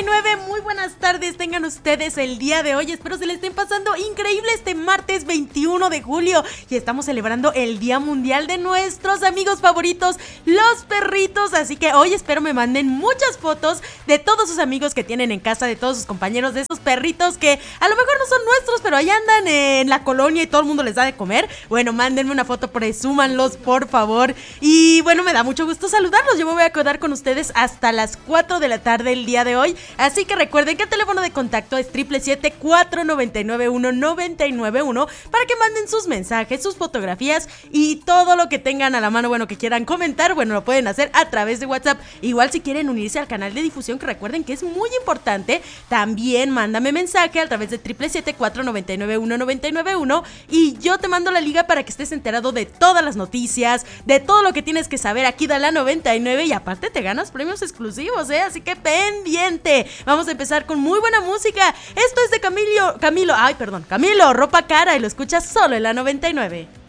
99, muy buenas tardes tengan ustedes el día de hoy. Espero se le estén pasando increíble este martes 21 de julio y estamos celebrando el Día Mundial de nuestros amigos favoritos, los perritos. Así que hoy espero me manden muchas fotos de todos sus amigos que tienen en casa, de todos sus compañeros, de esos perritos que a lo mejor no son nuestros, pero ahí andan en la colonia y todo el mundo les da de comer. Bueno, mándenme una foto, presúmanlos, por favor. Y bueno, me da mucho gusto saludarlos. Yo me voy a quedar con ustedes hasta las 4 de la tarde el día de hoy. Así que recuerden que el teléfono de contacto es 777-499-1991 para que manden sus mensajes, sus fotografías y todo lo que tengan a la mano, bueno, que quieran comentar, bueno, lo pueden hacer a través de WhatsApp. Igual si quieren unirse al canal de difusión, que recuerden que es muy importante, también mándame mensaje a través de 777-499-1991 y yo te mando la liga para que estés enterado de todas las noticias, de todo lo que tienes que saber aquí de la 99 y aparte te ganas premios exclusivos, así que pendiente. Vamos a empezar con muy buena música. Esto es de Camilo, Ropa Cara y lo escuchas solo en la 99.